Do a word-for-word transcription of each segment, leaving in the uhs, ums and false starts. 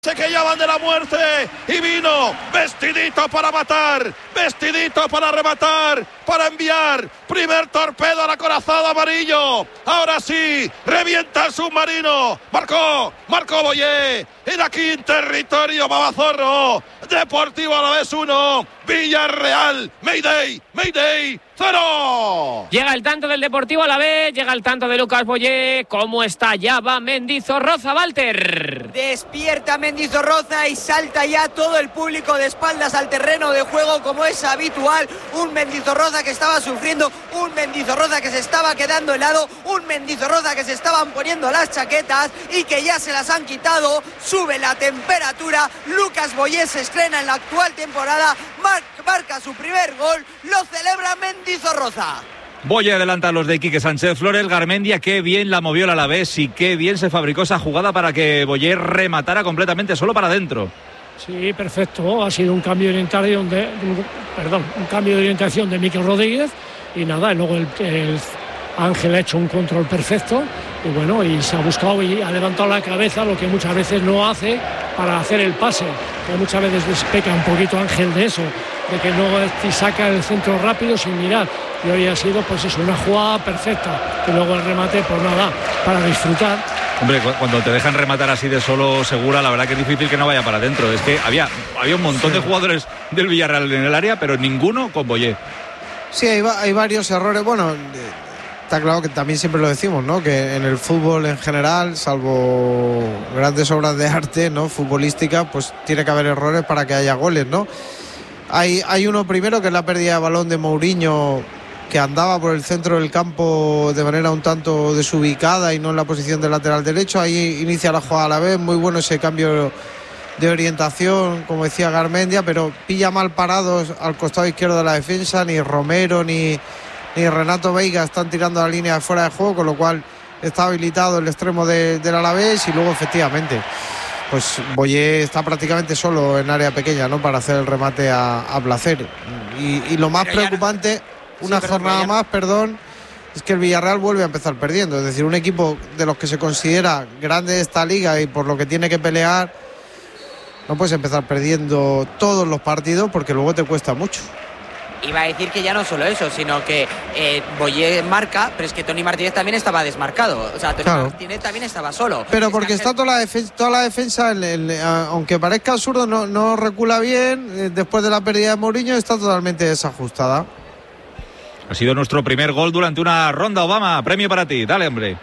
Se que llaman de la muerte y vino vestidito para matar, vestidito para rematar, para enviar primer torpedo al acorazado amarillo. Ahora sí, revienta el submarino. Marcó, marcó Boyé. En aquí en territorio Babazorro. Deportivo Alavés uno, Villarreal. Mayday, Mayday. ¡Cero! Llega el tanto del Deportivo Alavés, llega el tanto de Lucas Boyé. ¿Cómo está? Ya va Mendizorroza, Walter. Despierta Mendizorroza y salta ya todo el público de espaldas al terreno de juego como es habitual. Un Mendizorroza que estaba sufriendo, un Mendizorroza que se estaba quedando helado, un Mendizorroza que se estaban poniendo las chaquetas y que ya se las han quitado. Sube la temperatura. Lucas Boyé se estrena en la actual temporada, mar- marca su primer gol, lo celebra Mendizorroza. Boyé adelanta a los de Quique Sánchez Flores. Garmendia, qué bien la movió el Alavés y qué bien se fabricó esa jugada para que Boyé rematara completamente solo para adentro. Sí, perfecto. Ha sido un cambio de orientación de, perdón, un cambio de orientación de Mikel Rodríguez y nada, y luego el, el Ángel ha hecho un control perfecto y bueno, y se ha buscado y ha levantado la cabeza, lo que muchas veces no hace para hacer el pase, que muchas veces despeca un poquito Ángel de eso, de que no saca el centro rápido sin mirar, y hoy ha sido pues eso, una jugada perfecta, y luego el remate pues nada, para disfrutar. Hombre, cuando te dejan rematar así de solo Segura, la verdad que es difícil que no vaya para adentro. Es que había, había un montón sí. de jugadores del Villarreal en el área, pero ninguno con Boyé. Sí, hay, hay varios errores, bueno, está claro que también siempre lo decimos, ¿no? Que en el fútbol en general, salvo grandes obras de arte, ¿no? Futbolística, pues tiene que haber errores para que haya goles, ¿no? Hay, hay uno primero que es la pérdida de balón de Mourinho, que andaba por el centro del campo de manera un tanto desubicada y no en la posición de lateral derecho. Ahí inicia la jugada a la vez, muy bueno ese cambio de orientación, como decía Garmendia, pero pilla mal parados al costado izquierdo de la defensa. Ni Romero ni, ni Renato Veiga están tirando la línea de fuera de juego, con lo cual está habilitado el extremo de, del Alavés. Y luego efectivamente pues Boyé está prácticamente solo en área pequeña, ¿no? Para hacer el remate a, a placer. Y, y lo más preocupante, una sí, jornada más, perdón, es que el Villarreal vuelve a empezar perdiendo. Es decir, un equipo de los que se considera grande de esta liga y por lo que tiene que pelear, no puedes empezar perdiendo todos los partidos porque luego te cuesta mucho. Iba a decir que ya no solo eso, sino que eh, Boyé marca, pero es que Tony Martínez también estaba desmarcado. O sea, Tony claro. Martínez también estaba solo. Pero es porque Ángel... está toda la defensa, toda la defensa el, el, aunque parezca absurdo, no, no recula bien. Eh, después de la pérdida de Mourinho, está totalmente desajustada. Ha sido nuestro primer gol durante una ronda, Obama. Premio para ti. Dale, hombre.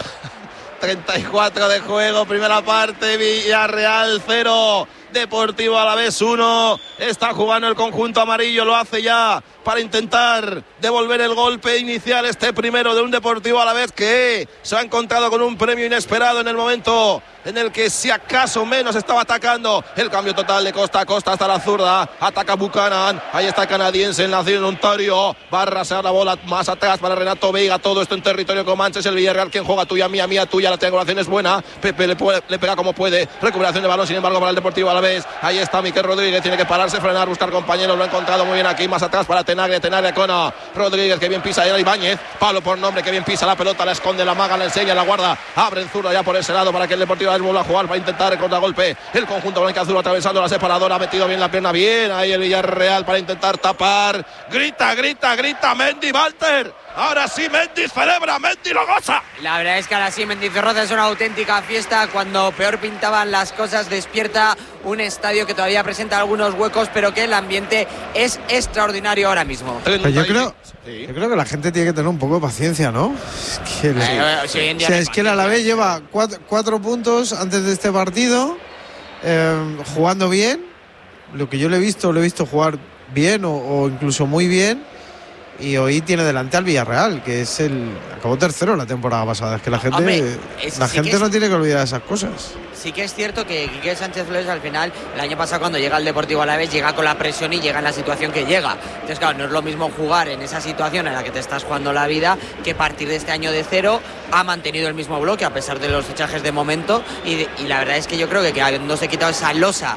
treinta y cuatro de juego, primera parte, Villarreal cero, Deportivo Alavés uno. Está jugando el conjunto amarillo, lo hace ya para intentar devolver el golpe inicial, este primero de un Deportivo Alavés que se ha encontrado con un premio inesperado en el momento en el que si acaso menos estaba atacando. El cambio total de costa a costa hasta la zurda, ataca Buchanan, ahí está el canadiense en nacido en Ontario, va a arrasar la bola más atrás para Renato Veiga, todo esto en territorio comanche. Es el Villarreal quien juega, tuya, mía, mía, tuya, la triangulación es buena, Pepe le, puede, le pega como puede, recuperación de balón sin embargo para el Deportivo Alavés. Ahí está Mikel Rodríguez, tiene que pararse, frenar, buscar compañeros, lo ha encontrado muy bien aquí, más atrás para Tenagre, Tenagre con Rodríguez, que bien pisa, era Ibáñez, Pablo por nombre, que bien pisa la pelota, la esconde, la maga, la enseña, la guarda, abre en zurda ya por ese lado para que el Deportivo Alavés vuelva a jugar, para intentar el contragolpe, el conjunto blanca-azul atravesando la separadora, ha metido bien la pierna, bien, ahí el Villarreal para intentar tapar, grita, grita, grita, Mendy, Walter. Ahora sí Mendy celebra, Mendy lo goza. La verdad es que ahora sí Mendizorroza es una auténtica fiesta. Cuando peor pintaban las cosas, despierta un estadio que todavía presenta algunos huecos, pero que el ambiente es extraordinario ahora mismo. Pero yo creo, sí. yo creo que la gente tiene que tener un poco de paciencia, ¿no? Es que, eh, sí, o sea, es que el Alavés lleva cuatro, cuatro puntos antes de este partido, eh, jugando bien. Lo que yo le he visto, lo he visto jugar bien o, o incluso muy bien. Y hoy tiene delante al Villarreal, que es el acabó tercero la temporada pasada. Es que la gente, Hombre, es, la sí gente es, no tiene que olvidar esas cosas. Sí que es cierto que Quique Sánchez Flores al final, el año pasado cuando llega al Deportivo Alavés, llega con la presión y llega en la situación que llega. Entonces claro, no es lo mismo jugar en esa situación en la que te estás jugando la vida que partir de este año de cero. Ha mantenido el mismo bloque a pesar de los fichajes de momento y, y la verdad es que yo creo que, que habiéndose quitado esa losa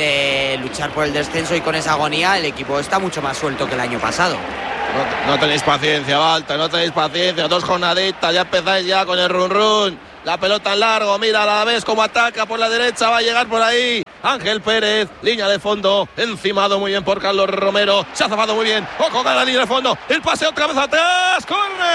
de luchar por el descenso y con esa agonía, el equipo está mucho más suelto que el año pasado. No, no tenéis paciencia, Walter, no tenéis paciencia. Dos jornaditas, ya empezáis ya con el run run. La pelota en largo, mira a la vez cómo ataca por la derecha, va a llegar por ahí Ángel Pérez, línea de fondo, encimado muy bien por Carlos Romero, se ha zafado muy bien, ojo con la línea de fondo, el pase otra vez atrás,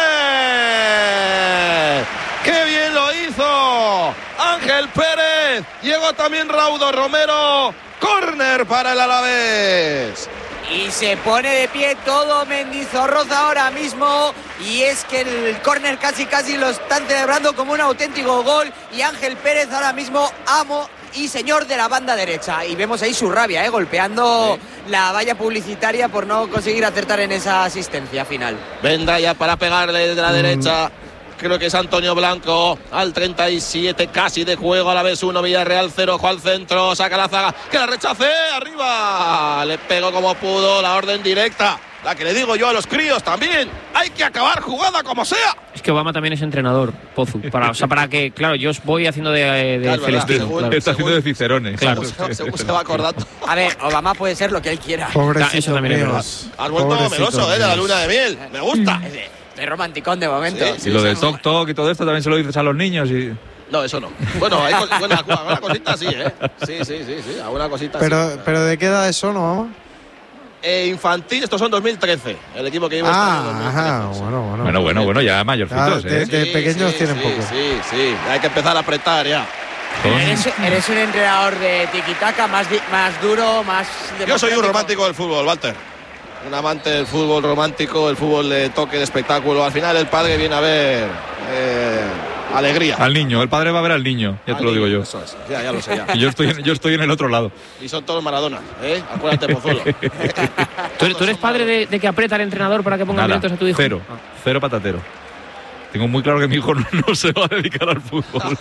¡córner! ¡Qué bien lo hizo Ángel Pérez! Llegó también Raudo Romero, córner para el Alavés. Y se pone de pie todo Mendizorroza ahora mismo. Y es que el córner casi casi lo están celebrando como un auténtico gol. Y Ángel Pérez ahora mismo amo y señor de la banda derecha. Y vemos ahí su rabia, ¿eh? golpeando sí. la valla publicitaria por no conseguir acertar en esa asistencia final. Vendrá ya para pegarle desde la mm. derecha. Creo que es Antonio Blanco al treinta y siete casi de juego, a la vez uno, Villarreal cero, ojo al centro, saca la zaga, que la rechace, arriba, le pegó como pudo, la orden directa, la que le digo yo a los críos también, hay que acabar jugada como sea. Es que Obama también es entrenador, Pozu, para, o sea, para que, claro, yo os voy haciendo de, de claro, Celestino. Según, claro. Está haciendo de Cicerone. Claro. Según, según se va acordando. A ver, Obama puede ser lo que él quiera. Pobrecito, eso también es verdad. Has vuelto meloso, eh, de la luna de miel, me gusta. Es romanticón de momento. Sí, y sí, lo sí, de sí. Toc Toc y todo esto también se lo dices a los niños y... No, eso no. Bueno, hay cos- bueno, alguna cosita sí, ¿eh? Sí, sí, sí, sí, alguna cosita pero, sí. Pero ¿de qué edad es eso, no, mamá? Eh, infantil, estos son dos mil trece. El equipo que lleva Ah, este año, ajá, dos mil trece, bueno, bueno. Bueno, bueno, bueno, ya mayorcitos, Ya, de- ¿eh? de- pequeños tienen sí, poco. Sí, sí, hay que empezar a apretar ya. Eres, eres un entrenador de tiquitaca más, di- más duro, más... Yo soy un democrático. romántico del fútbol, Walter. Un amante del fútbol romántico, el fútbol de toque, de espectáculo. Al final el padre viene a ver eh, alegría. Al niño, el padre va a ver al niño, ya Al te lo digo niño, yo. Eso es, ya, ya lo sé ya. Y yo estoy, en, yo estoy en el otro lado. Y son todos Maradona, ¿eh? Acuérdate, Pozuelo. ¿Tú, tú eres padre de, de que aprieta el entrenador para que ponga Nada, minutos a tu hijo? cero, Ah. cero patatero. Tengo muy claro que mi hijo no, no se va a dedicar al fútbol.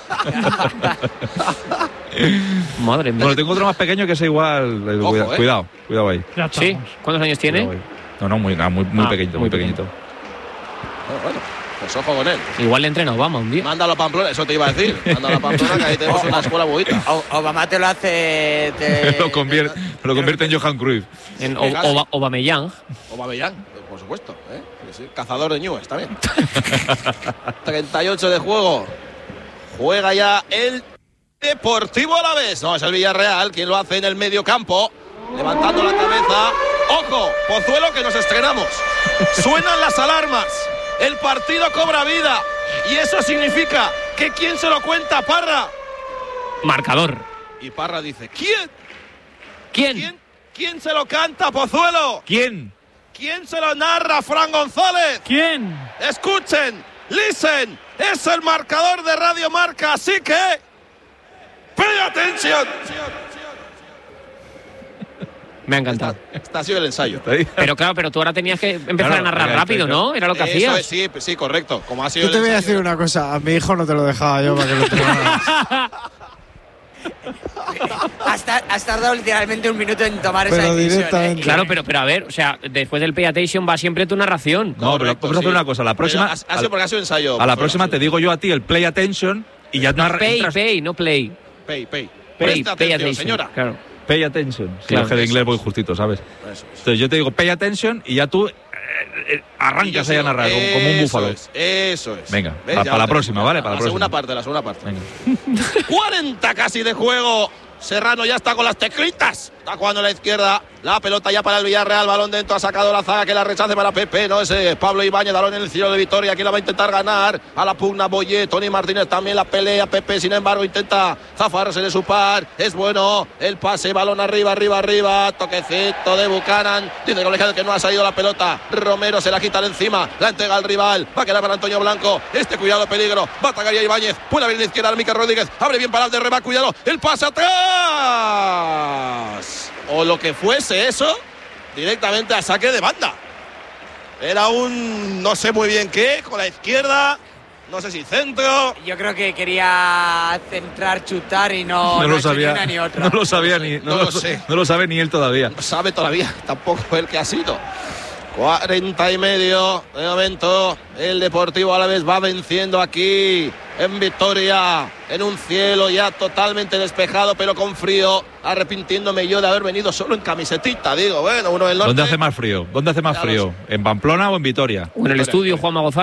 Madre mía. Bueno, tengo otro más pequeño que es igual. eh, Ojo, cuidado, eh. cuidado, cuidado ahí. Ya ¿Sí? estamos. ¿Cuántos años tiene? Cuidado ahí. No, no, muy, nada, muy, muy Ah, pequeñito, muy muy pequeñito. Bueno, bueno, pues ojo con él. Igual le entrena Obama un día. Mándalo a Pamplona, eso te iba a decir. Mándalo a Pamplona, que ahí tenemos una escuela bonita. O- Obama te lo hace... Te, lo convierte, lo convierte en Johan Cruyff. En o- Oba- Obameyang. O Babellán, por supuesto. ¿eh? Sí, sí. Cazador de ñues también. treinta y ocho de juego. Juega ya el Deportivo Alavés. No, es el Villarreal quien lo hace en el medio campo. Levantando la cabeza. ¡Ojo! Pozuelo, que nos estrenamos. Suenan las alarmas. El partido cobra vida. Y eso significa que ¿quién se lo cuenta? Parra. Marcador. Y Parra dice, ¿quién? ¿Quién? ¿Quién, ¿Quién se lo canta, Pozuelo? ¿Quién? ¿Quién se lo narra, Fran González? ¿Quién? Escuchen, listen, es el marcador de Radio Marca, así que pay attention. Me ha encantado. Este ha sido el ensayo. Pero claro, pero tú ahora tenías que empezar Claro, a narrar venga, rápido, venga. ¿no? Era lo que Eso hacías. es, sí, sí, correcto. Como ha sido Yo te el voy a ensayo. decir una cosa. A mi hijo no te lo dejaba yo para que lo entrenaras. Has, tar- has tardado literalmente un minuto en tomar esa Pero decisión. directamente. ¿eh? Claro, pero, pero a ver, o sea, después del pay attention va siempre tu narración. No, pero Correcto, vamos a hacer sí. una cosa. La próxima, Pero ha, ha sido porque ha sido ensayo. a la Pozuelo, próxima sí. te digo yo a ti el play attention y ya narra- Pay, entras- pay, no play. Pay, pay. Pay, Presta pay atención, attention. señora. Claro. Pay attention. Si Claro, es que de eso inglés voy es. justito, ¿sabes? Eso es. Entonces yo te digo pay attention y ya tú eh, eh, Y yo arrancas ahí a sigo. narrar como, como un Eso búfalo. es, eso es. Venga, ¿Ves? pa- Ya para la lo próxima, tenemos. ¿vale? Para la la segunda próxima. parte, la segunda parte. Venga. cuarenta casi de juego. Serrano ya está con las teclitas. Está jugando a la izquierda. La pelota ya para el Villarreal. Balón dentro. Ha sacado la zaga que la rechace para Pepe. No, ese es Pablo Ibáñez. Balón en el cielo de Vitoria. Aquí la va a intentar ganar. A la pugna Boyé. Tony Martínez también la pelea. Pepe, sin embargo, intenta zafarse de su par. Es bueno. El pase. Balón arriba, arriba, arriba. Toquecito de Buchanan. Dice el colegiado que no ha salido la pelota. Romero se la quita de encima. La entrega al rival. Va a quedar para Antonio Blanco. Este cuidado, peligro. Va a atacar ya Ibáñez. Puede abrir a la izquierda. Miquel Rodríguez. Abre bien para el de Reba. Cuidado. El pase atrás. O lo que fuese eso, directamente a saque de banda. Era un no sé muy bien qué, con la izquierda, no sé si centro. Yo creo que quería centrar, chutar y no, No no lo ha hecho ni sabía. una ni otra. No lo sabía ni. No No, lo sé. no lo sabe ni él todavía. No sabe todavía tampoco el que ha sido. cuarenta y medio de momento. El Deportivo Alavés va venciendo aquí en Vitoria, en un cielo ya totalmente despejado, pero con frío. Arrepintiéndome yo de haber venido solo en camisetita. Digo, bueno, uno del norte. ¿Dónde hace más frío? ¿Dónde hace más Ya lo frío? ¿En Pamplona o en Vitoria? O en el estudio, Juanma Gonzalo.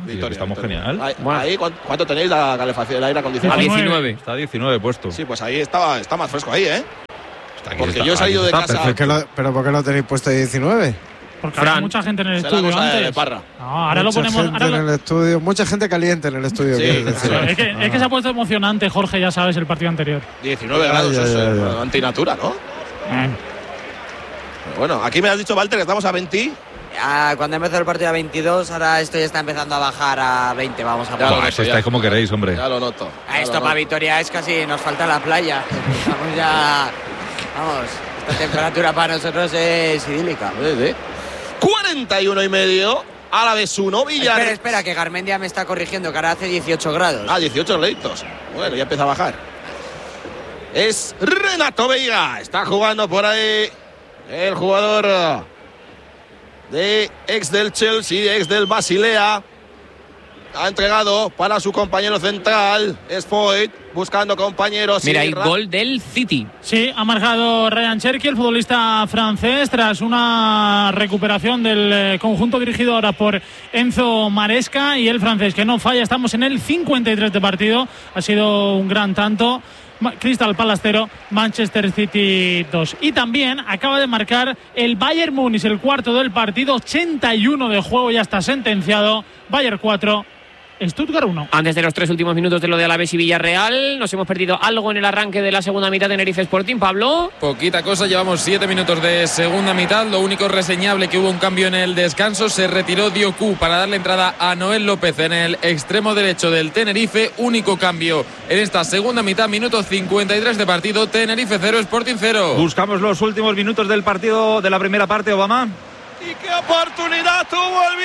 Victoria, estamos Victoria. genial. Ahí, Bueno. ahí, ¿cuánto tenéis la calefacción, el aire A acondicionado? diecinueve. Está a diecinueve puesto. Sí, pues ahí está, está más fresco ahí, ¿eh? Está aquí, Porque está, yo he salido aquí de está casa. ¿Pero, qué lo, ¿Pero por qué lo tenéis puesto a diecinueve? Porque Fran. había mucha gente en el Es la estudio cosa de antes. Parra. No, ahora mucha lo ponemos. gente Ahora en lo- el estudio, mucha gente caliente en el estudio. Sí, quieres decir. eso es, que, es que se ha puesto emocionante, Jorge, ya sabes, el partido anterior. diecinueve Ay, grados, ay, eso ay, es ay. antinatura, ¿no? Eh. Pero bueno, aquí me has dicho, Walter, que estamos a veinte. Ah, cuando empezó el partido a veintidós, ahora esto ya está empezando a bajar a veinte. Vamos a Ya poner. lo Buah, noto, si estáis como queréis, hombre. Ya lo noto. Ah, ya esto lo para noto. Vitoria es casi, nos falta la playa. Estamos ya. Vamos, esta temperatura para nosotros es idílica. Sí, sí. cuarenta y uno y medio, Alavés uno, Villar. Espera, espera, que Garmendia me está corrigiendo, que ahora hace dieciocho grados. Ah, dieciocho graditos. Bueno, ya empieza a bajar. Es Renato Veiga. Está jugando por ahí el jugador de ex del Chelsea, ex del Basilea. Ha entregado para su compañero central, Spoit, buscando compañeros. Mira, hay y Ra- gol del City. Sí, ha marcado Ryan Cherky, el futbolista francés, tras una recuperación del eh, conjunto dirigido ahora por Enzo Maresca, y el francés que no falla. Estamos en el cincuenta y tres de partido, ha sido un gran tanto. Ma- Crystal Palace cero, Manchester City dos. Y también acaba de marcar el Bayern Múnich, el cuarto del partido, ochenta y uno de juego, ya está sentenciado. Bayern cuatro, Stuttgart uno. Antes de los tres últimos minutos de lo de Alavés y Villarreal, nos hemos perdido algo en el arranque de la segunda mitad de Tenerife Sporting, Pablo. Poquita cosa, llevamos siete minutos de segunda mitad. Lo único reseñable que hubo un cambio en el descanso. Se retiró Dioku para darle entrada a Noel López en el extremo derecho del Tenerife. Único cambio en esta segunda mitad, minuto cincuenta y tres de partido. Tenerife cero, Sporting cero. Buscamos los últimos minutos del partido de la primera parte, Obama. ¿Y qué oportunidad tuvo el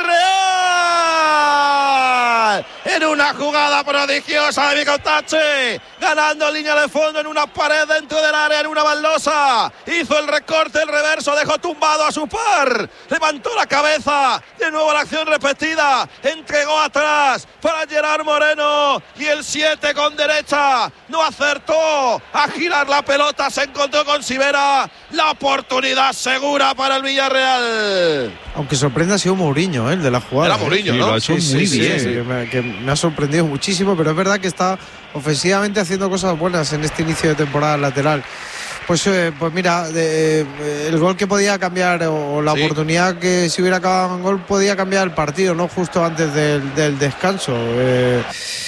Villarreal? En una jugada prodigiosa de Micotache, ganando línea de fondo en una pared dentro del área, en una baldosa. Hizo el recorte, el reverso, dejó tumbado a su par. Levantó la cabeza, de nuevo la acción repetida. Entregó atrás para Gerard Moreno. Y el siete con derecha no acertó a girar la pelota. Se encontró con Sivera. La oportunidad segura para el Villarreal. Aunque sorprende ha sido Mourinho, ¿eh? El de la jugada. Era Mourinho, Sí, ¿no? lo ha hecho Sí, muy sí, bien. sí, sí. Que me, que me ha sorprendido muchísimo, pero es verdad que está ofensivamente haciendo cosas buenas en este inicio de temporada lateral. Pues, eh, pues mira, de, eh, el gol que podía cambiar, o la Sí. oportunidad que si hubiera acabado en gol podía cambiar el partido, ¿no? Justo antes del, del descanso. Eh,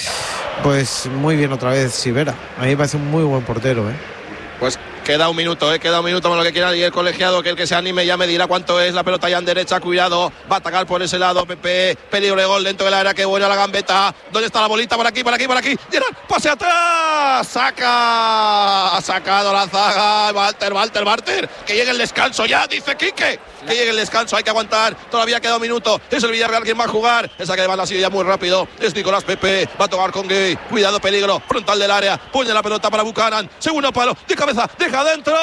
pues muy bien otra vez Sivera. A mí me parece un muy buen portero, ¿eh? Pues queda un minuto, ¿eh? Queda un minuto con lo que quiera. Y el colegiado, que el que se anime ya me dirá cuánto es. La pelota ya en derecha, cuidado. Va a atacar por ese lado, Pepe. Peligro de gol dentro del área, qué buena la gambeta. ¿Dónde está la bolita? Por aquí, por aquí, por aquí. Gerard, pase atrás. Saca. Ha sacado la zaga. Walter, Walter, Walter. Que llegue el descanso ya, dice Quique. Que llegue el descanso, hay que aguantar. Todavía queda un minuto. Es el Villarreal quien va a jugar. Esa que le van así ya muy rápido. Es Nicolás Pepe. Va a tocar con Gay. Cuidado, peligro. Frontal del área. Pone la pelota para Buchanan. Segundo palo. De cabeza. Deja adentro.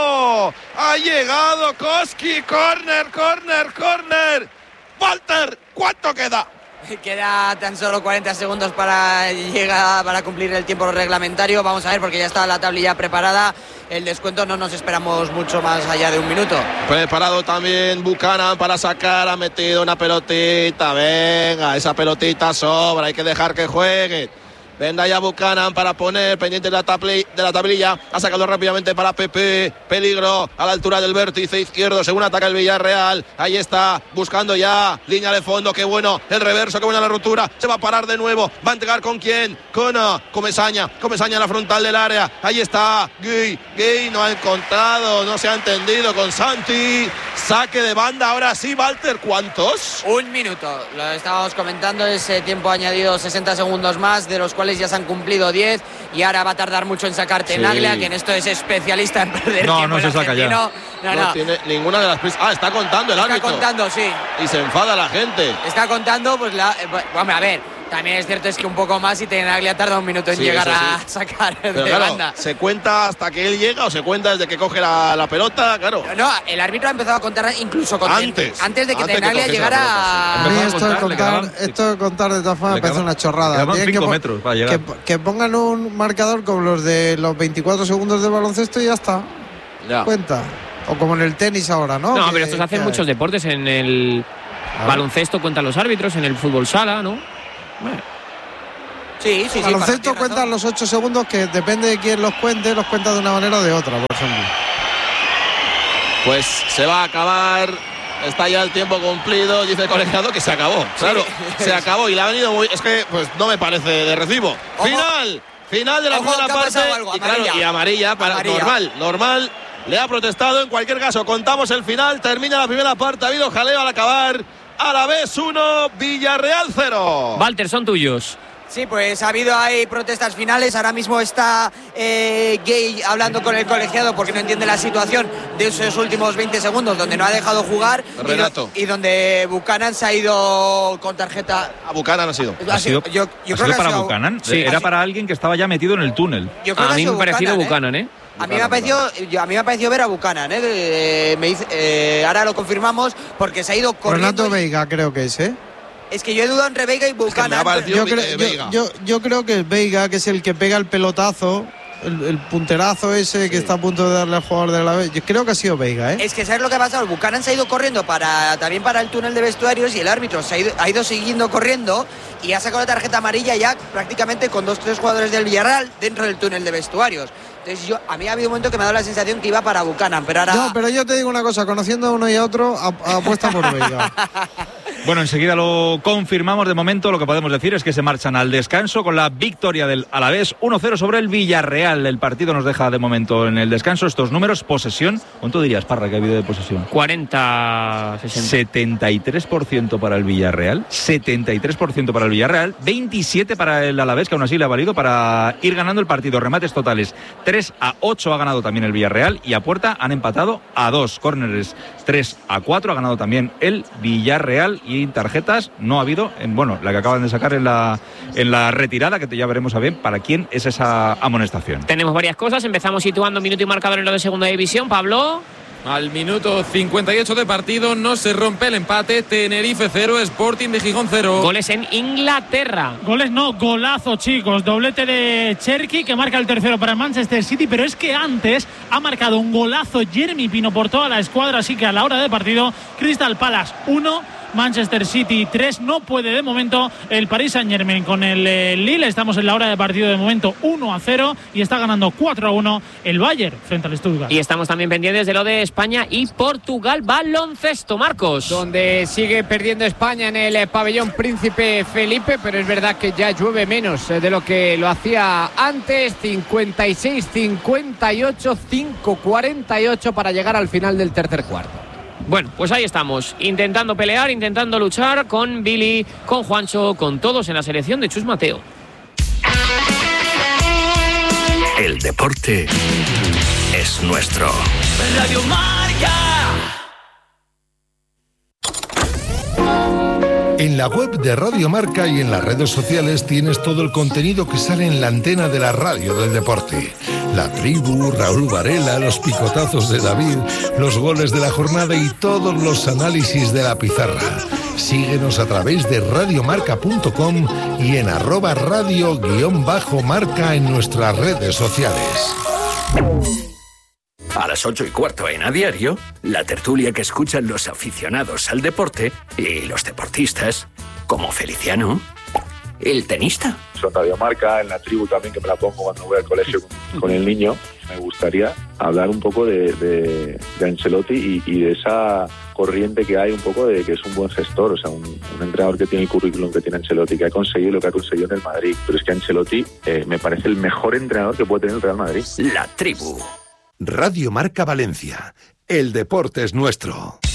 Ha llegado Koski. Corner, corner, corner. Walter, ¿cuánto queda? Queda tan solo cuarenta segundos para llegar, para cumplir el tiempo reglamentario. Vamos a ver, porque ya está la tablilla preparada. El descuento no nos esperamos mucho más allá de un minuto. Preparado también Buchanan para sacar. Ha metido una pelotita. Venga, esa pelotita sobra. Hay que dejar que juegue. Venga ya Buchanan para poner pendiente de la, tabli, de la tablilla. Ha sacado rápidamente para Pepe. Peligro a la altura del vértice izquierdo. Según ataca el Villarreal. Ahí está, buscando ya línea de fondo. Qué bueno el reverso, qué buena la ruptura. Se va a parar de nuevo. Va a entregar con quién. Con uh, Comesaña. Comesaña en la frontal del área. Ahí está Gay. Gay no ha encontrado, no se ha entendido con Santi. Saque de banda. Ahora sí, Walter, ¿cuántos? Un minuto. Lo estábamos comentando. Ese tiempo añadido sesenta segundos más, de los cuales ya se han cumplido diez, y ahora va a tardar mucho en sacar Tenaglia, Sí. que en esto es especialista en perder No, tiempo. no el se saca ya. argentino. No, No, no. tiene ninguna de las prisas. Ah, está contando el Está árbitro. contando, sí. Y se enfada la gente. Está contando, pues la. Eh, pues, hombre, a ver, también es cierto es que un poco más y Tenaglia tarda un minuto en Sí, llegar eso a sí. sacar Pero de claro, banda. ¿se cuenta hasta que él llega o se cuenta desde que coge la, la pelota? Claro. No, el árbitro ha empezado a contar incluso con Antes. antes de que Antes que Tenaglia cogiese llegara la pelota, sí. a. A mí Empezó a esto de contar, le contar, quedaban- esto de contar de todas formas me le parece quedaban- una chorrada. le quedaban Tienen cinco que, po- metros para llegar. que, que pongan un marcador como los de los veinticuatro segundos de baloncesto y ya está. Ya. Cuenta. O como en el tenis ahora, ¿no? No, Que- pero estos hacen que- muchos deportes en el. Claro. Baloncesto cuentan los árbitros en el fútbol sala, ¿no? Bueno. Sí, sí, sí. Baloncesto cuentan los ocho segundos que depende de quién los cuente, los cuenta de una manera o de otra, por ejemplo. Pues se va a acabar. Está ya el tiempo cumplido, dice el colegiado que se acabó. Claro, sí. Se acabó y le ha venido muy. Es que pues no me parece de recibo. Ojo. Final, final de la Ojo, primera parte. Algo, y claro, y amarilla para amarilla. normal, normal. Le ha protestado. En cualquier caso, contamos el final. Termina la primera parte. Ha habido jaleo al acabar. Alavés uno, Villarreal cero. Walter, son tuyos. Sí, pues ha habido ahí protestas finales. Ahora mismo está eh, Gay hablando con el colegiado porque no entiende la situación de esos últimos veinte segundos donde no ha dejado jugar. Renato. Y, y donde Buchanan se ha ido con tarjeta. A Buchanan ha sido. ¿Ha sido, yo, yo ¿ha creo sido que para ha sido, Buchanan? Sí, era para alguien que estaba ya metido en el túnel. Yo creo a mí me ha parecido Buchanan, ¿eh? A mí, me ha parecido, yo, a mí me ha parecido ver a Buchanan, ¿eh? eh, me dice, eh ahora lo confirmamos porque se ha ido corriendo. Renato Veiga creo que es, ¿eh? Es que yo he dudado entre Veiga y Buchanan. Es que yo, creo, yo, yo, yo creo que es Veiga, que es el que pega el pelotazo, el, el punterazo ese sí. que está a punto de darle al jugador de la vez. Yo creo que ha sido Veiga, ¿eh? Es que ¿sabes lo que ha pasado? Buchanan se ha ido corriendo para también para el túnel de vestuarios y el árbitro se ha ido, ha ido siguiendo corriendo y ha sacado la tarjeta amarilla ya prácticamente con dos tres jugadores del Villarreal dentro del túnel de vestuarios. Entonces yo, a mí ha habido un momento que me ha dado la sensación que iba para Buchanan, pero ahora... No, pero yo te digo una cosa, conociendo a uno y a otro, apuesta por Veiga. Bueno, enseguida lo confirmamos. De momento lo que podemos decir es que se marchan al descanso con la victoria del Alavés uno cero sobre el Villarreal. El partido nos deja de momento en el descanso estos números. Posesión, ¿cuánto dirías, Parra, que ha habido de posesión? cuarenta, sesenta. setenta y tres por ciento para el Villarreal, setenta y tres por ciento para el Villarreal, veintisiete para el Alavés, que aún así le ha valido para ir ganando el partido. Remates totales, tres a ocho ha ganado también el Villarreal y a puerta han empatado a dos. Córneres, tres a cuatro ha ganado también el Villarreal. Y tarjetas no ha habido, en, bueno, la que acaban de sacar en la, en la retirada, que ya veremos a bien para quién es esa amonestación. Tenemos varias cosas, empezamos situando minuto y marcador en lo de segunda división, Pablo. Al minuto cincuenta y ocho de partido no se rompe el empate. Tenerife cero, Sporting de Gijón cero. Goles en Inglaterra. Goles no, golazo, chicos. Doblete de Cherki que marca el tercero para el Manchester City, pero es que antes ha marcado un golazo Jeremy Pino por toda la escuadra, así que a la hora de partido Crystal Palace uno, Manchester City tres. No puede de momento el Paris Saint-Germain con el eh, Lille. Estamos en la hora de partido de momento uno a cero y está ganando cuatro a uno el Bayern frente al Stuttgart. Y estamos también pendientes de lo de España y Portugal baloncesto, Marcos. Donde sigue perdiendo España en el eh, pabellón Príncipe Felipe, pero es verdad que ya llueve menos eh, de lo que lo hacía antes. cincuenta y seis cincuenta y ocho, cinco cuarenta y ocho para llegar al final del tercer cuarto. Bueno, pues ahí estamos, intentando pelear, intentando luchar con Billy, con Juancho, con todos en la selección de Chus Mateo. El deporte es nuestro. Radio Marca. En la web de Radio Marca y en las redes sociales tienes todo el contenido que sale en la antena de la radio del deporte. La tribu, Raúl Varela, los picotazos de David, los goles de la jornada y todos los análisis de la pizarra. Síguenos a través de radiomarca punto com y en arroba radio guión bajo marca en nuestras redes sociales. A las ocho y cuarto en A Diario, la tertulia que escuchan los aficionados al deporte y los deportistas, como Feliciano, el tenista. Son Radio Marca, en la tribu también, que me la pongo cuando voy al colegio con, con el niño. Me gustaría hablar un poco de, de, de Ancelotti y, y de esa corriente que hay un poco de que es un buen gestor, o sea, un, un entrenador que tiene el currículum que tiene Ancelotti, que ha conseguido lo que ha conseguido en el Madrid. Pero es que Ancelotti eh, me parece el mejor entrenador que puede tener el Real Madrid. La tribu. Radio Marca Valencia. El deporte es nuestro.